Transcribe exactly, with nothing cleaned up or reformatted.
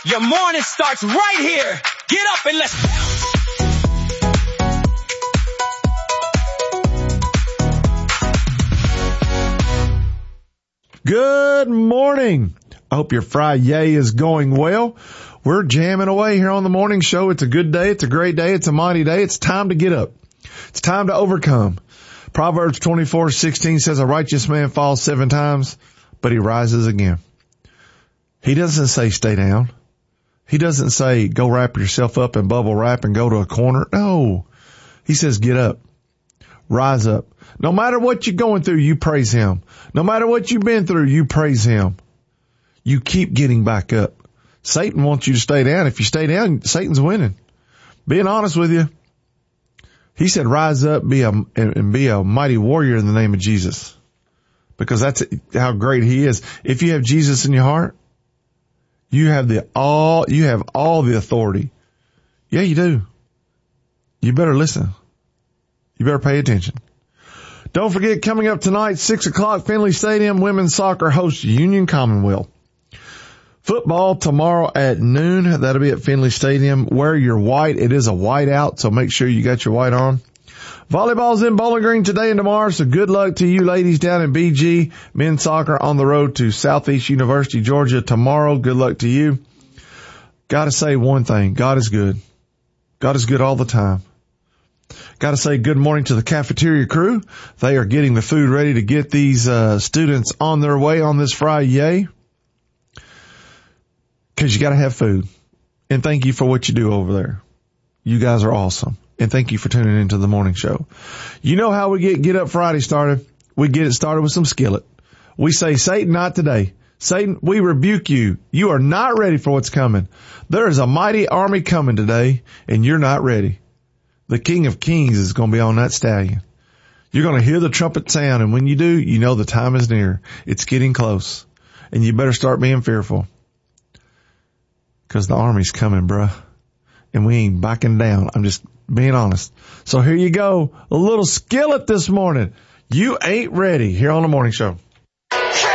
Your morning starts right here. Get up and let's bounce. Good morning. I hope your Friday is going well. We're jamming away here on the morning show. It's a good day. It's a great day. It's a mighty day. It's time to get up. It's time to overcome. Proverbs twenty-four sixteen says a righteous man falls seven times, but he rises again. He doesn't say stay down. He doesn't say go wrap yourself up in bubble wrap and go to a corner. No. He says get up. Rise up. No matter what you're going through, you praise him. No matter what you've been through, you praise him. You keep getting back up. Satan wants you to stay down. If you stay down, Satan's winning. Being honest with you, he said rise up be a, and be a mighty warrior in the name of Jesus. Because that's how great he is. If you have Jesus in your heart, you have the all, you have all the authority. Yeah, you do. You better listen. You better pay attention. Don't forget, coming up tonight, six o'clock, Finley Stadium, women's soccer hosts Union Commonwealth. Football tomorrow at noon. That'll be at Finley Stadium. Wear your white. It is a white out, so make sure you got your white on. Volleyball's in Bowling Green today and tomorrow, so good luck to you ladies down in B G. Men's soccer on the road to Southeast University, Georgia tomorrow. Good luck to you. Gotta say one thing. God is good. God is good all the time. Got to say good morning to the cafeteria crew. They are getting the food ready to get these uh, students on their way on this Friday. Because you got to have food. And thank you for what you do over there. You guys are awesome. And thank you for tuning into the morning show. You know how we get Get Up Friday started? We get it started with some skillet. We say, Satan, not today. Satan, we rebuke you. You are not ready for what's coming. There is a mighty army coming today, and you're not ready. The King of Kings is going to be on that stallion. You're going to hear the trumpet sound, and when you do, you know the time is near. It's getting close, and you better start being fearful. Because the army's coming, bruh, and we ain't backing down. I'm just being honest. So here you go, a little skillet this morning. You ain't ready here on the morning show.